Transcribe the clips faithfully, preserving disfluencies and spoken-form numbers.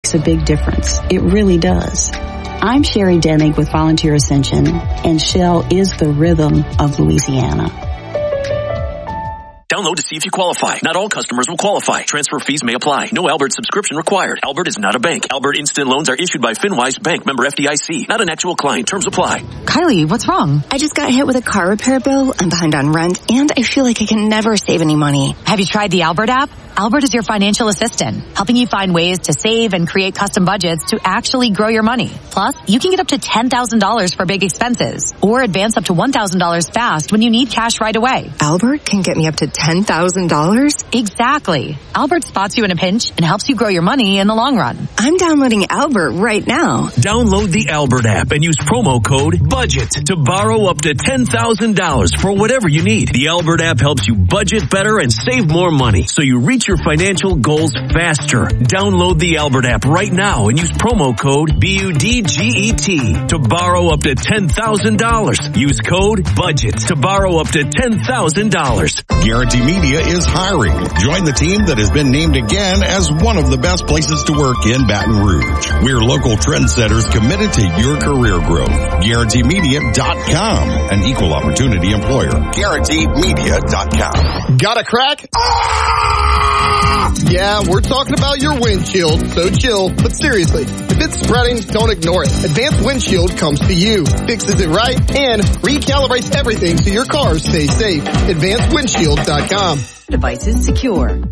makes a big difference. It really does. I'm Sherry Dennig with Volunteer Ascension, and Shell is the rhythm of Louisiana. Download to see if you qualify. Not all customers will qualify. Transfer fees may apply. No Albert subscription required. Albert is not a bank. Albert Instant Loans are issued by FinWise Bank, member F D I C. Not an actual client. Terms apply. Kylie, what's wrong? I just got hit with a car repair bill. I'm behind on rent, and I feel like I can never save any money. Have you tried the Albert app? Albert is your financial assistant, helping you find ways to save and create custom budgets to actually grow your money. Plus, you can get up to ten thousand dollars for big expenses, or advance up to one thousand dollars fast when you need cash right away. Albert can get me up to ten thousand dollars? Exactly. Albert spots you in a pinch and helps you grow your money in the long run. I'm downloading Albert right now. Download the Albert app and use promo code BUDGET to borrow up to ten thousand dollars for whatever you need. The Albert app helps you budget better and save more money, so you reach your financial goals faster. Download the Albert app right now and use promo code B U D G E T to borrow up to ten thousand dollars. Use code BUDGET to borrow up to ten thousand dollars. Guarantee Media is hiring. Join the team that has been named again as one of the best places to work in Baton Rouge. We're local trendsetters committed to your career growth. Guarantee Media dot com, an equal opportunity employer. Guarantee Media dot com. Got a crack? Ah! Yeah, we're talking about your windshield, so chill. But seriously, if it's spreading, don't ignore it. Advanced Windshield comes to you, fixes it right, and recalibrates everything so your car stays safe. Advanced Windshield dot com. Devices secure.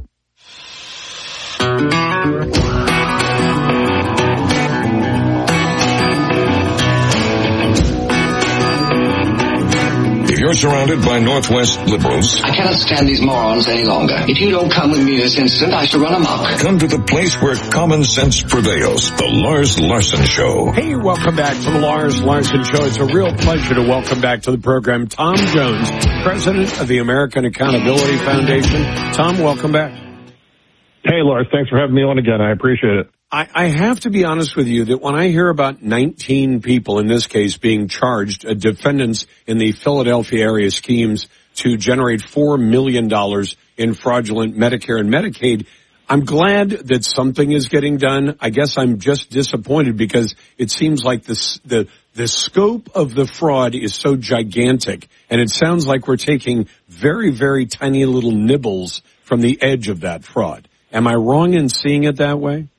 If you're surrounded by Northwest liberals, I cannot stand these morons any longer. If you don't come with me this instant, I shall run amok. Come to the place where common sense prevails. The Lars Larson Show. Hey, welcome back to the Lars Larson Show. It's a real pleasure to welcome back to the program Tom Jones, president of the American Accountability Foundation. Tom, welcome back. Hey, Lars. Thanks for having me on again. I appreciate it. I, I have to be honest with you that when I hear about nineteen people, in this case, being charged, uh, defendants in the Philadelphia area schemes to generate four million dollars in fraudulent Medicare and Medicaid, I'm glad that something is getting done. I guess I'm just disappointed because it seems like this, the the scope of the fraud is so gigantic, and it sounds like we're taking very, very tiny little nibbles from the edge of that fraud. Am I wrong in seeing it that way?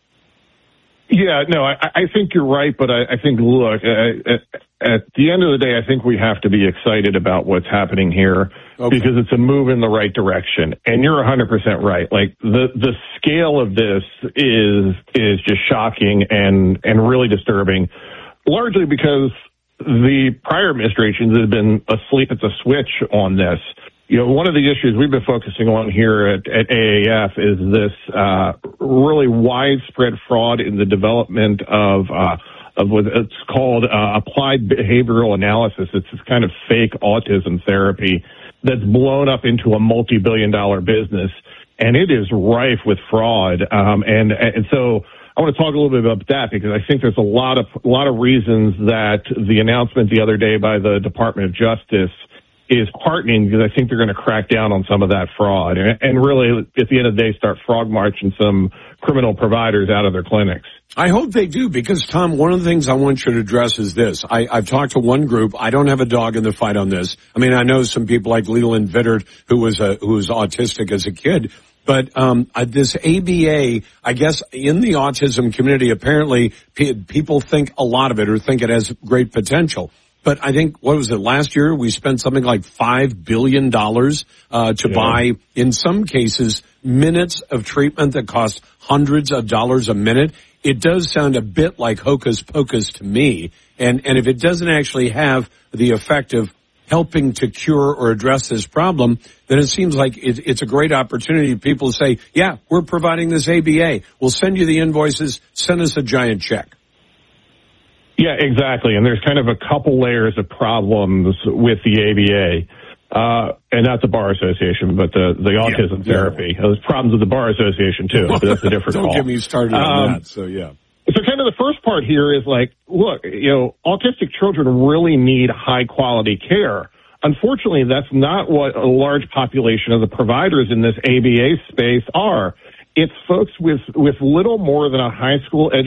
Yeah, no, I, I think you're right, but I, I think, look, at, at the end of the day, I think we have to be excited about what's happening here okay. because it's a move in the right direction. And you're one hundred percent right. Like, the, the scale of this is is just shocking and, and really disturbing, largely because the prior administrations have been asleep at the switch on this. You know, one of the issues we've been focusing on here at, at A A F is this uh, really widespread fraud in the development of uh, of what it's called uh, applied behavioral analysis. It's this kind of fake autism therapy that's blown up into a multi-billion dollar business, and it is rife with fraud. Um, and and so I want to talk a little bit about that because I think there's a lot of a lot of reasons that the announcement the other day by the Department of Justice is heartening because I think they're going to crack down on some of that fraud and, and really, at the end of the day, start frog marching some criminal providers out of their clinics. I hope they do because, Tom, one of the things I want you to address is this. I, I've talked to one group. I don't have a dog in the fight on this. I mean, I know some people like Leland Vittert, who was a, who was autistic as a kid. But um uh, this A B A, I guess, in the autism community, apparently pe- people think a lot of it or think it has great potential. But I think, what was it, last year we spent something like five billion dollars uh, to yeah. buy, in some cases, minutes of treatment that cost hundreds of dollars a minute. It does sound a bit like hocus pocus to me. And, and if it doesn't actually have the effect of helping to cure or address this problem, then it seems like it, it's a great opportunity. People say, yeah, we're providing this A B A. We'll send you the invoices. Send us a giant check. Yeah, exactly. And there's kind of a couple layers of problems with the A B A, uh, and not the Bar Association, but the, the autism yeah, therapy. Yeah. There's problems with the Bar Association, too, but that's a different Don't call. get me started on um, that, so yeah. So kind of the first part here is like, look, you know, autistic children really need high-quality care. Unfortunately, that's not what a large population of the providers in this A B A space are. It's folks with, with little more than a high school education